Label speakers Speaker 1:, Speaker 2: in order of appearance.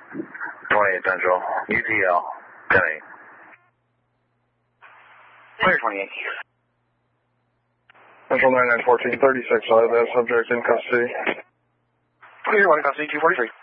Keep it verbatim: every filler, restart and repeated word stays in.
Speaker 1: twenty-eight Central. U T L. ten eight.
Speaker 2: Clear twenty-eight.
Speaker 3: Central nine nine fourteen thirty-six. I have that subject in custody.
Speaker 2: Clear one, custody two forty-three.